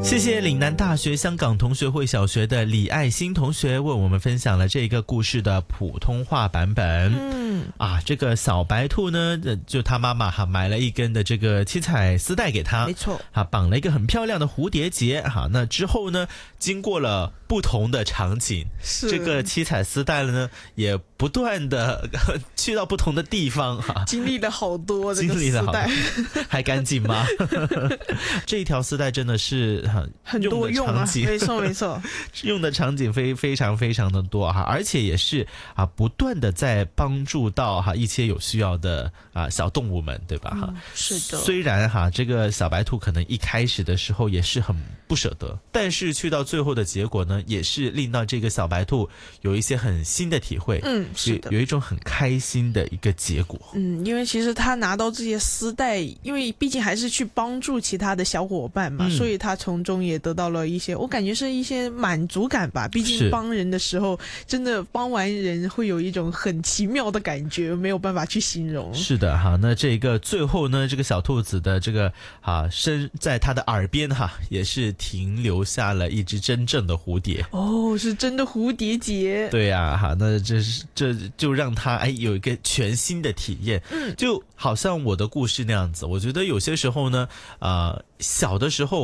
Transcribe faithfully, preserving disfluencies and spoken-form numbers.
谢谢岭南大学香港同学会小学的李爱欣同学为我们分享了这个故事的普通话版本。嗯啊，这个小白兔呢，就他妈妈哈买了一根的这个七彩丝带给他， 没错， 哈绑了一个很漂亮的蝴蝶结哈。那之后呢，经过了不同的场景，这个七彩丝带呢也不断的去到不同的地方哈， 经历了好多这个经历了好多， 丝带还干净吗？这一条丝带真的是很很多用啊，没错没错， 用的场景非非常非常的多哈，而且也是啊不断的在帮助到哈一些有需要的啊小动物们，对吧哈、 嗯？是的。 虽然哈这个小白兔可能一开始的时候也是很不舍得，但是去到最后的结果呢，也是令到这个小白兔有一些很新的体会， 嗯，是的， 有一种很开心的一个结果。 嗯，因为其实他拿到这些丝带，因为毕竟还是去帮助其他的小伙伴嘛，嗯、所以他从中也得到了一些，我感觉是一些满足感吧。毕竟帮人的时候，真的帮完人会有一种很奇妙的感觉，没有办法去形容。 是的哈，那这个最后呢，这个小兔子的这个啊身在他的耳边哈，也是停留下了一只真正的蝴蝶。 哦，是真的蝴蝶结。 对呀、啊、哈，那这是这就让他哎有一个全新的体验，嗯，就好像我的故事那样子。我觉得有些时候呢，啊、呃，小的时候。